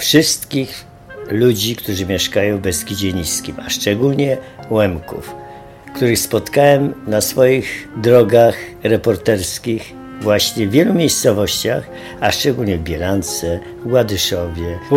wszystkich ludzi, którzy mieszkają w Beskidzie Niskim, a szczególnie Łemków, których spotkałem na swoich drogach reporterskich właśnie w wielu miejscowościach, a szczególnie w Bielance, w Gładyszowie,